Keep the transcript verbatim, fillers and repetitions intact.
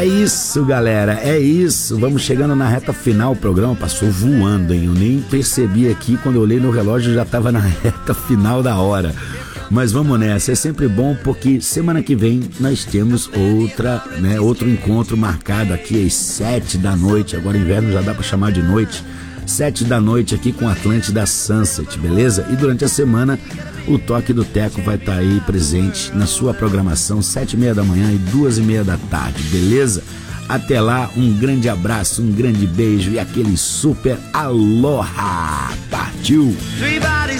É isso, galera, é isso. Vamos chegando na reta final. O programa passou voando, hein? Eu nem percebi aqui, quando eu olhei no relógio já estava na reta final da hora. Mas vamos nessa, é sempre bom porque semana que vem nós temos outra, né, outro encontro marcado aqui às sete da noite. Agora inverno já dá para chamar de noite. Sete da noite aqui com Atlântida Sunset, beleza? E durante a semana o Toque do Teco vai estar aí presente na sua programação, sete e meia da manhã e duas e meia da tarde, beleza? Até lá, um grande abraço, um grande beijo e aquele super aloha! Partiu!